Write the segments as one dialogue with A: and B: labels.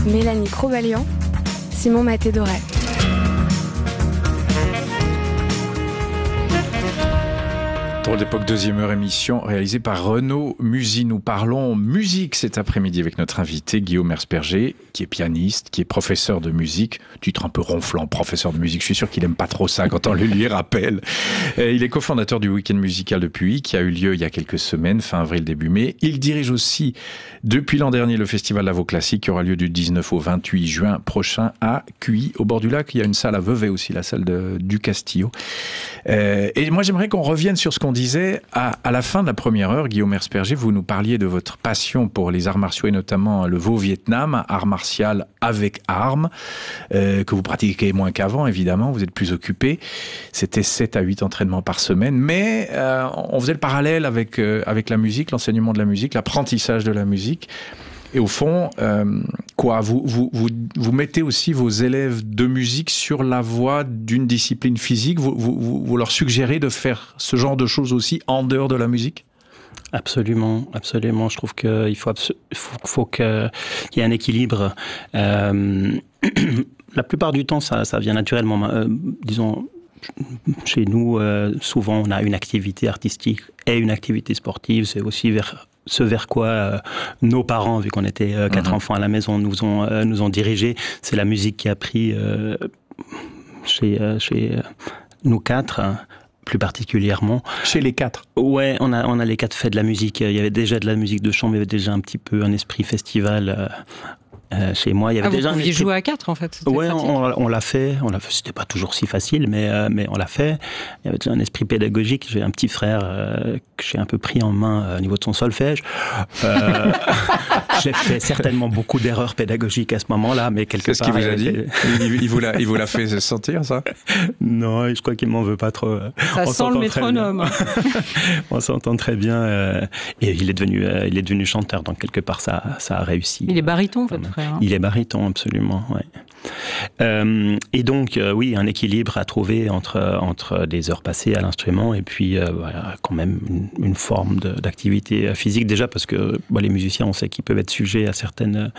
A: Mélanie Crobalian, Simon Maté-Doré.
B: Drôle d'époque, deuxième heure émission réalisée par Renaud Musy. Nous parlons musique cet après-midi avec notre invité Guillaume Herzberger, qui est pianiste, qui est professeur de musique, titre un peu ronflant, professeur de musique. Je suis sûr qu'il aime pas trop ça quand on le lui rappelle. Il est cofondateur du week-end musical de Puy, qui a eu lieu il y a quelques semaines, fin avril, début mai. Il dirige aussi depuis l'an dernier le festival Lavaux Classique qui aura lieu du 19 au 28 juin prochain à Cuy, au bord du lac. Il y a une salle à Vevey aussi, la salle du Castillo. Et moi j'aimerais qu'on revienne sur ce qu'on disait à la fin de la première heure. Guillaume Herzberger, vous nous parliez de votre passion pour les arts martiaux et notamment le Veau-Vietnam, art martial avec armes, que vous pratiquez moins qu'avant évidemment, vous êtes plus occupé. C'était 7 à 8 entraînements par semaine, mais on faisait le parallèle avec la musique, l'enseignement de la musique, l'apprentissage de la musique. Et au fond, vous mettez aussi vos élèves de musique sur la voie d'une discipline physique. Vous leur suggérez de faire ce genre de choses aussi en dehors de la musique ?
C: Absolument, absolument. Je trouve qu'il faut qu'il y ait un équilibre. La plupart du temps, ça vient naturellement. Disons, chez nous, souvent, on a une activité artistique et une activité sportive. C'est aussi ce vers quoi nos parents, vu qu'on était 4 enfants à la maison, nous ont dirigés. C'est la musique qui a pris chez nous 4, plus particulièrement.
B: Chez les 4 ?
C: Ouais, on a les 4 fait de la musique. Il y avait déjà de la musique de chambre, il y avait déjà un petit peu un esprit festival. Chez moi, il y avait déjà
D: vous pouviez jouer à 4 en fait.
C: Ouais, on l'a fait. C'était pas toujours si facile, mais on l'a fait. Il y avait déjà un esprit pédagogique. J'ai un petit frère que j'ai un peu pris en main au niveau de son solfège. J'ai fait certainement beaucoup d'erreurs pédagogiques à ce moment-là, mais quelque
B: Qu'est-ce
C: part.
B: Qu'est-ce qu'il vous a dit ? Il vous l'a fait sentir, ça ?
C: Non, je crois qu'il m'en veut pas trop.
D: Ça sent le métronome.
C: On s'entend très bien. Et il est devenu chanteur, donc quelque part ça a réussi.
D: Il est baryton, en fait.
C: Il est baryton, absolument, ouais. Et donc, oui, un équilibre à trouver entre des heures passées à l'instrument et puis voilà, quand même une forme d'activité physique. Déjà parce que les musiciens, on sait qu'ils peuvent être sujets à certaines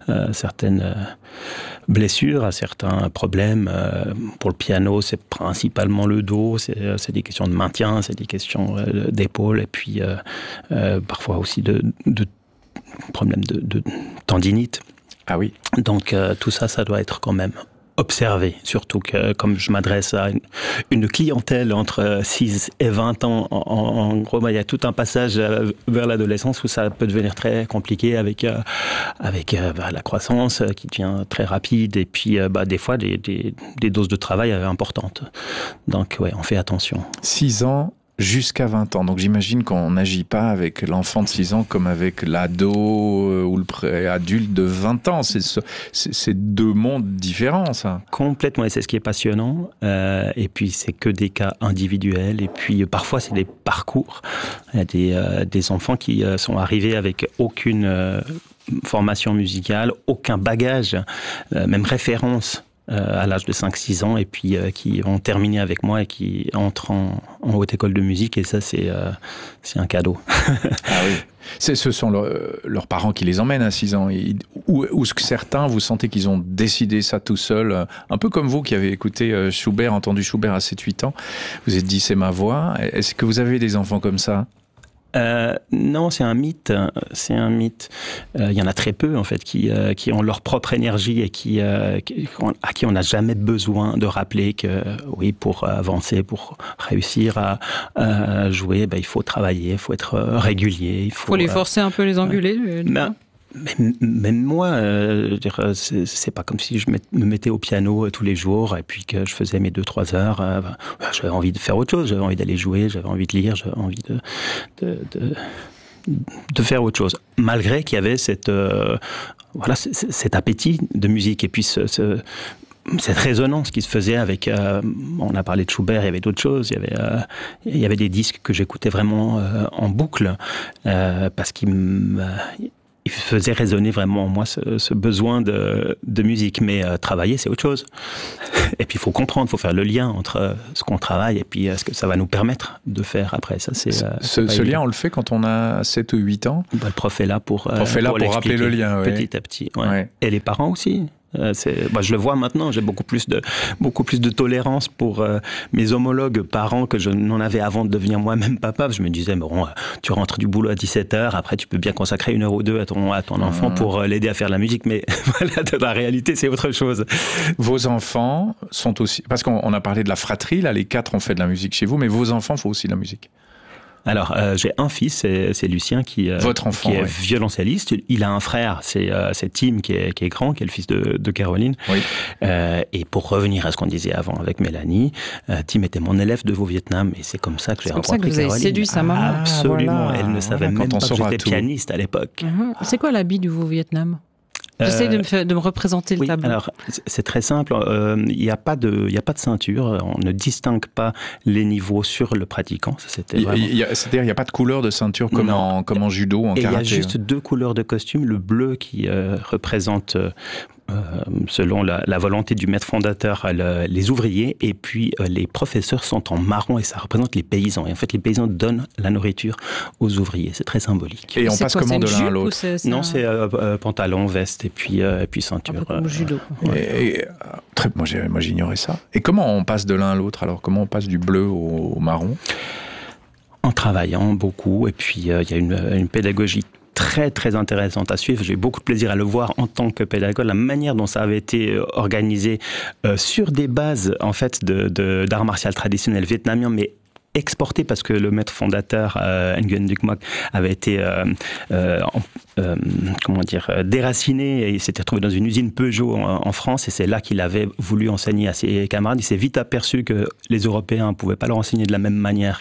C: blessures, à certains problèmes. Pour le piano, c'est principalement le dos, c'est des questions de maintien, c'est des questions d'épaule et puis parfois aussi de problèmes de tendinite.
B: Ah oui.
C: Donc tout ça doit être quand même observé, surtout que comme je m'adresse à une clientèle entre 6 et 20 ans, en gros, il y a tout un passage vers l'adolescence où ça peut devenir très compliqué avec la croissance qui devient très rapide et puis des fois des doses de travail importantes. Donc ouais, on fait attention.
B: 6 ans jusqu'à 20 ans. Donc j'imagine qu'on n'agit pas avec l'enfant de 6 ans comme avec l'ado ou le pré-adulte de 20 ans. C'est 2 mondes différents, ça.
C: Complètement, et c'est ce qui est passionnant. Et puis c'est que des cas individuels. Et puis parfois c'est des parcours. Il y a des enfants qui sont arrivés avec aucune formation musicale, aucun bagage, même référence. À l'âge de 5-6 ans et puis qui ont terminé avec moi et qui entrent en haute école de musique et ça c'est un cadeau.
B: Ah oui. Ce sont leurs parents qui les emmènent à 6 ans ou certains, vous sentez qu'ils ont décidé ça tout seuls, un peu comme vous qui avez écouté Schubert, entendu Schubert à 7-8 ans, vous êtes dit c'est ma voix. Est-ce que vous avez des enfants comme ça ?
C: Non, c'est un mythe. C'est un mythe. Il y en a très peu en fait qui ont leur propre énergie et à qui on n'a jamais besoin de rappeler que oui, pour avancer, pour réussir à jouer, il faut travailler, il faut être régulier. Il
D: faut les forcer un peu, les engueuler.
C: Mais même moi, c'est pas comme si je me mettais au piano tous les jours et puis que je faisais mes 2-3 heures. J'avais envie de faire autre chose, j'avais envie d'aller jouer, j'avais envie de lire, j'avais envie de faire autre chose. Malgré qu'il y avait cet appétit de musique et puis cette résonance qui se faisait avec... on a parlé de Schubert, il y avait d'autres choses. Il y avait des disques que j'écoutais vraiment en boucle parce il faisait résonner vraiment en moi ce besoin de musique. Mais travailler, c'est autre chose. et puis il faut comprendre, il faut faire le lien entre ce qu'on travaille et puis ce que ça va nous permettre de faire après. Ça,
B: ce lien, on le fait quand on a 7 ou 8 ans.
C: Le prof est là pour
B: rappeler le lien. Ouais.
C: Petit à petit. Ouais. Ouais. Et les parents aussi. Je le vois maintenant, j'ai beaucoup plus de tolérance pour mes homologues parents que je n'en avais avant de devenir moi-même papa. Je me disais, bon, tu rentres du boulot à 17h, après tu peux bien consacrer 1 heure ou 2 à ton enfant pour l'aider à faire de la musique, mais voilà, dans la réalité, c'est autre chose.
B: Vos enfants sont aussi... Parce qu'on a parlé de la fratrie, là, les 4 ont fait de la musique chez vous, mais vos enfants font aussi de la musique.
C: Alors, j'ai un fils, c'est Lucien
B: Votre enfant,
C: qui est violoncelliste. Il a un frère, c'est Tim qui est grand, qui est le fils de Caroline.
B: Oui.
C: Et pour revenir à ce qu'on disait avant avec Mélanie, Tim était mon élève de Vietnam et c'est comme ça que j'ai rencontré Caroline.
D: C'est comme ça que vous avez séduit sa maman.
C: Absolument,
B: voilà.
C: Elle ne savait même pas que j'étais pianiste à l'époque.
D: C'est quoi l'habit du Vietnam ? J'essaie de me représenter le tableau.
C: Alors, c'est très simple. Il n'y a pas de ceinture. On ne distingue pas les niveaux sur le pratiquant. C'est-à-dire,
B: il n'y a pas de couleur de ceinture comme en judo, en karaté.
C: Il y a juste 2 couleurs de costume. Le bleu qui représente... selon la volonté du maître fondateur, les ouvriers, et puis les professeurs sont en marron et ça représente les paysans. Et en fait, les paysans donnent la nourriture aux ouvriers. C'est très symbolique.
B: Et on passe comment de l'un à l'autre ?
C: Non, c'est pantalon, veste et puis ceinture.
D: Un peu comme judo.
B: Moi, j'ignorais ça. Et comment on passe de l'un à l'autre alors ? Comment on passe du bleu au marron ?
C: En travaillant beaucoup, et puis il y a une pédagogie très très intéressante à suivre. J'ai eu beaucoup de plaisir à le voir en tant que pédagogue, la manière dont ça avait été organisé sur des bases en fait d'art martial traditionnel vietnamien, mais exporté parce que le maître fondateur Nguyen Duc Mac avait été déraciné et il s'était retrouvé dans une usine Peugeot en France et c'est là qu'il avait voulu enseigner à ses camarades. Il s'est vite aperçu que les Européens ne pouvaient pas leur enseigner de la même manière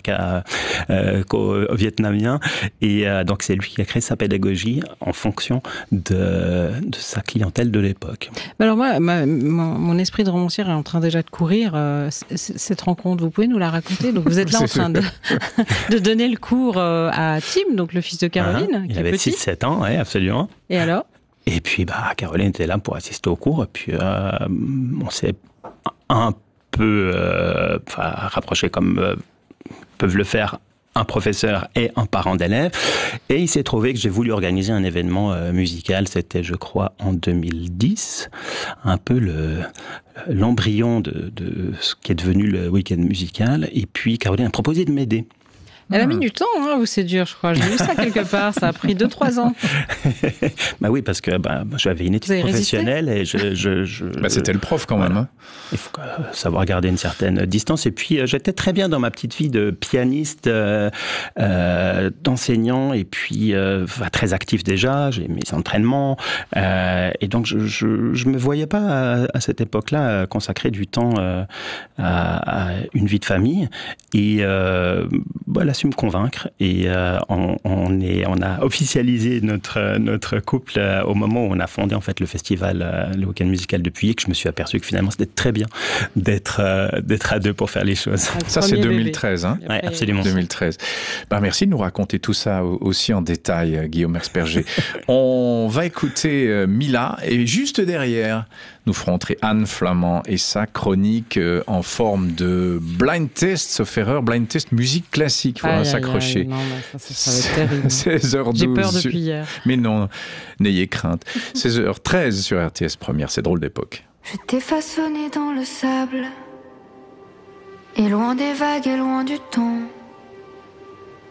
C: qu'aux Vietnamiens et donc c'est lui qui a créé sa pédagogie en fonction de sa clientèle de l'époque.
D: Alors moi, mon esprit de romancière est en train déjà de courir. Cette rencontre, vous pouvez nous la raconter ? Donc vous êtes là en train de donner le cours à Tim, donc le fils de Caroline, qui
C: il avait 6-7 ans, oui, absolument.
D: Et alors ?
C: Et puis, Caroline était là pour assister au cours, et puis on s'est un peu rapproché comme peuvent le faire un professeur et un parent d'élève. Et il s'est trouvé que j'ai voulu organiser un événement musical. C'était, je crois, en 2010. Un peu l'embryon de ce qui est devenu le week-end musical. Et puis, Caroline a proposé de m'aider.
D: Elle a mis du temps à vous séduire, je crois. J'ai vu ça quelque part. Ça a pris 2-3 ans.
C: Oui, parce que j'avais une éthique professionnelle et
B: c'était le prof quand même. Hein.
C: Il faut savoir garder une certaine distance. Et puis, j'étais très bien dans ma petite vie de pianiste, d'enseignant, et puis très actif déjà. J'ai mes entraînements. Et donc, je me voyais pas à cette époque-là consacrer du temps à une vie de famille. Et elle a su me convaincre et on a officialisé notre couple au moment où on a fondé en fait le festival, le week-end musical de Puy, et que je me suis aperçu que finalement c'était très bien d'être à deux pour faire les choses.
B: Ça c'est 2013, hein ?
C: Oui, absolument.
B: 2013. Merci de nous raconter tout ça aussi en détail, Guillaume Hersperger. On va écouter Mila et juste derrière, nous ferons entrer Anne Flamand et sa chronique en forme de blind test, sauf erreur, blind test musique classique. Il faudra s'accrocher.
D: Non, ça va être terrible.
B: 16h12.
D: J'ai peur depuis hier.
B: Mais non, n'ayez crainte. 16h13 sur RTS Première, c'est drôle d'époque.
E: Je t'ai façonné dans le sable, et loin des vagues et loin du temps.